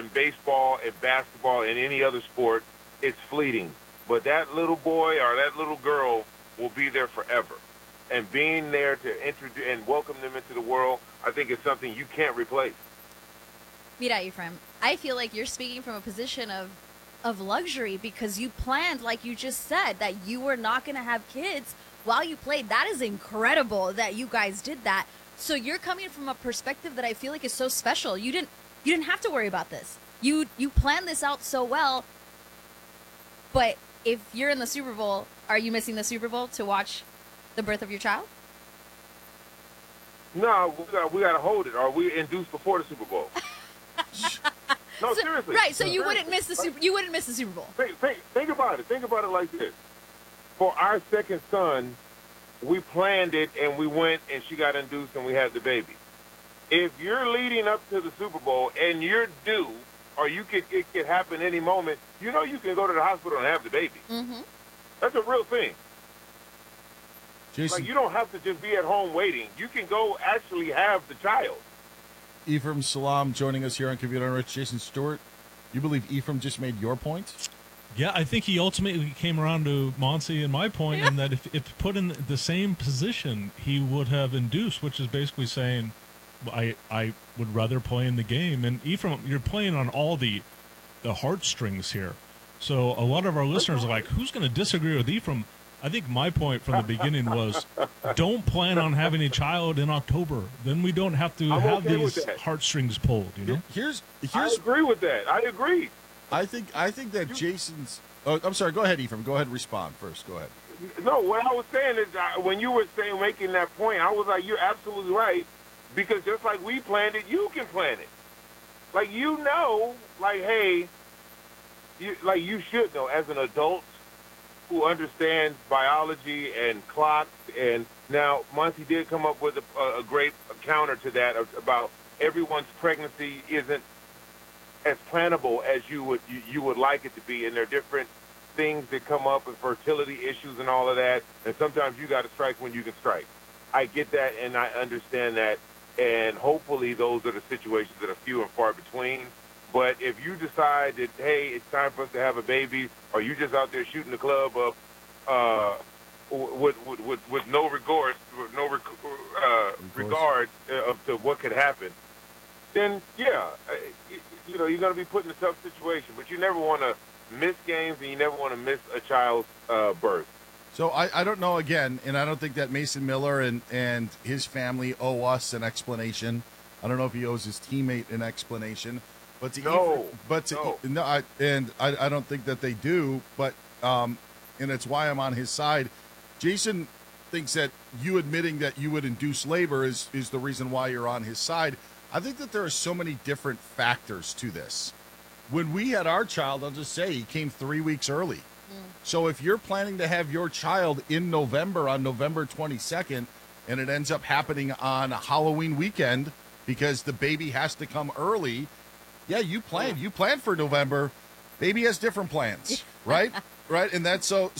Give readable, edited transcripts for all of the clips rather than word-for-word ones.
in baseball and basketball and any other sport, it's fleeting. But that little boy or that little girl will be there forever. And being there to introduce and welcome them into the world, I think is something you can't replace. Mira, Ephraim, I feel like you're speaking from a position of luxury because you planned, like you just said, that you were not going to have kids while you played. That is incredible that you guys did that. So you're coming from a perspective that I feel like is so special. You didn't have to worry about this. You planned this out so well. But if you're in the Super Bowl, are you missing the Super Bowl to watch the birth of your child? No, we got to hold it. Or we induced before the Super Bowl. No, seriously. Right, so you wouldn't miss the Super Bowl. Think about it. Think about it like this. For our second son, we planned it and we went and she got induced and we had the baby. If you're leading up to the Super Bowl and you're due, or it could happen any moment, you can go to the hospital and have the baby. Mm-hmm. That's a real thing. Jason, Like, you don't have to just be at home waiting. You can go actually have the child. Ephraim Salaam joining us here on Computer and Rich. Jason Stewart, you believe Ephraim just made your point? Yeah, I think he ultimately came around to Monty and my point, in that if put in the same position, he would have induced, which is basically saying, I would rather play in the game. And Ephraim, you're playing on all the heartstrings here. So a lot of our listeners are like, who's going to disagree with Ephraim? I think my point from the beginning was, don't plan on having a child in October. Then we don't have to have these heartstrings pulled. I agree with that. I agree. I think that Jason's. Oh, I'm sorry. Go ahead, Ephraim. Go ahead and respond first. Go ahead. No, what I was saying is when you were making that point, I was like, you're absolutely right, because just like we planned it, you can plan it. Like, hey, you should know as an adult who understands biology and clocks. And now Monty did come up with a great counter to that about everyone's pregnancy isn't as plannable as you would like it to be, and there are different things that come up with fertility issues and all of that, and sometimes you got to strike when you can strike. I get that, and I understand that, and hopefully those are the situations that are few and far between. But if you decide that, hey, it's time for us to have a baby, or you just out there shooting the club up with no regard, to what could happen, then yeah, you're going to be put in a tough situation. But you never want to miss games, and you never want to miss a child's birth. So I don't know, again, and I don't think that Mason Miller and his family owe us an explanation. I don't know if he owes his teammate an explanation. But I don't think that they do. But and it's why I'm on his side. Jason thinks that you admitting that you would induce labor is the reason why you're on his side. I think that there are so many different factors to this. When we had our child, I'll just say he came 3 weeks early. So if you're planning to have your child in November, on November 22nd, and it ends up happening on a Halloween weekend because the baby has to come early, yeah, you planned for November. Baby has different plans, right? Right? And that's so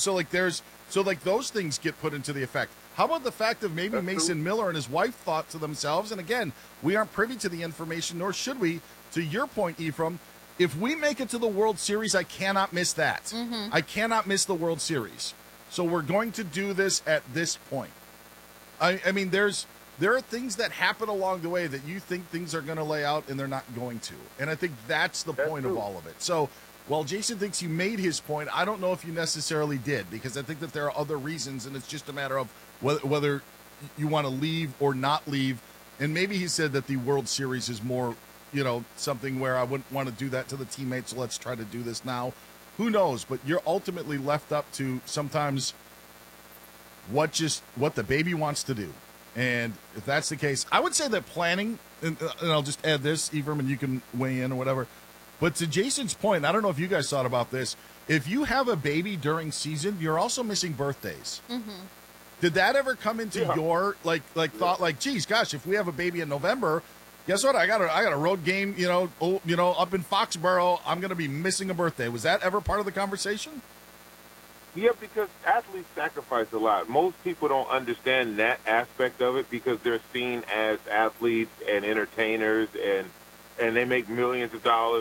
those things get put into the effect. How about the fact of maybe Mason Miller and his wife thought to themselves, and again, we aren't privy to the information, nor should we, to your point, Ephraim, if we make it to the World Series, I cannot miss that. Mm-hmm. I cannot miss the World Series. So we're going to do this at this point. I mean, there are things that happen along the way that you think things are going to lay out, and they're not going to. And I think that's the point of all of it. So while Jason thinks he made his point, I don't know if you necessarily did, because I think that there are other reasons, and it's just a matter of whether you want to leave or not leave. And maybe he said that the World Series is more, something where I wouldn't want to do that to the teammates, so let's try to do this now. Who knows? But you're ultimately left up to sometimes what the baby wants to do. And if that's the case, I would say that planning, and I'll just add this, Ephraim, and you can weigh in or whatever. But to Jason's point, I don't know if you guys thought about this. If you have a baby during season, you're also missing birthdays. Mm-hmm. Did that ever come into your thought? Like, geez, gosh, if we have a baby in November, guess what? I got a road game, up in Foxborough. I'm going to be missing a birthday. Was that ever part of the conversation? Yeah, because athletes sacrifice a lot. Most people don't understand that aspect of it because they're seen as athletes and entertainers, and they make millions of dollars